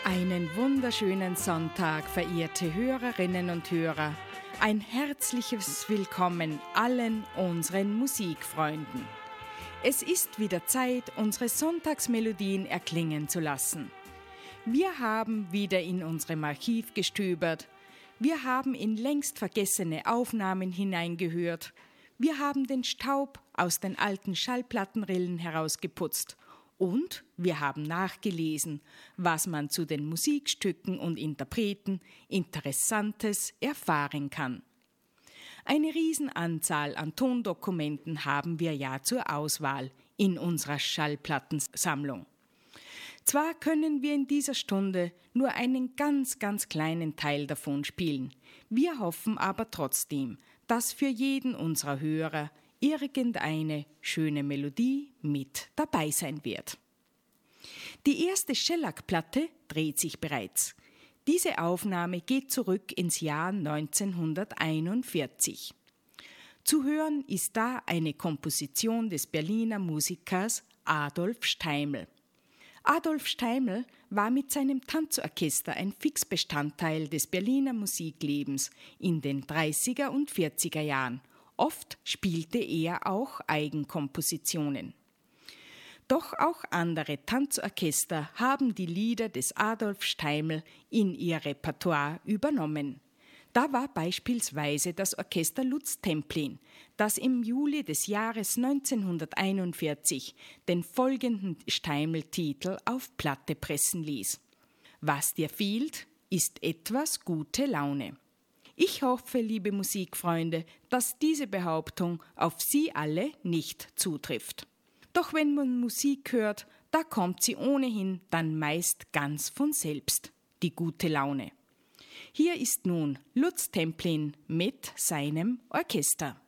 Einen wunderschönen Sonntag, verehrte Hörerinnen und Hörer. Ein herzliches Willkommen allen unseren Musikfreunden. Es ist wieder Zeit, unsere Sonntagsmelodien erklingen zu lassen. Wir haben wieder in unserem Archiv gestöbert. Wir haben in längst vergessene Aufnahmen hineingehört. Wir haben den Staub aus den alten Schallplattenrillen herausgeputzt. Und wir haben nachgelesen, was man zu den Musikstücken und Interpreten Interessantes erfahren kann. Eine Riesenanzahl an Tondokumenten haben wir ja zur Auswahl in unserer Schallplattensammlung. Zwar können wir in dieser Stunde nur einen ganz kleinen Teil davon spielen, wir hoffen aber trotzdem, dass für jeden unserer Hörer irgendeine schöne Melodie mit dabei sein wird. Die erste Shellac-Platte dreht sich bereits. Diese Aufnahme geht zurück ins Jahr 1941. Zu hören ist da eine Komposition des Berliner Musikers Adolf Steiml. Adolf Steiml war mit seinem Tanzorchester ein Fixbestandteil des Berliner Musiklebens in den 30er und 40er Jahren. Oft spielte er auch Eigenkompositionen. Doch auch andere Tanzorchester haben die Lieder des Adolf Steiml in ihr Repertoire übernommen. Da war beispielsweise das Orchester Lutz Templin, das im Juli des Jahres 1941 den folgenden Steiml-Titel auf Platte pressen ließ. Was dir fehlt, ist etwas gute Laune. Ich hoffe, liebe Musikfreunde, dass diese Behauptung auf Sie alle nicht zutrifft. Doch wenn man Musik hört, da kommt sie ohnehin dann meist ganz von selbst, die gute Laune. Hier ist nun Lutz Templin mit seinem Orchester.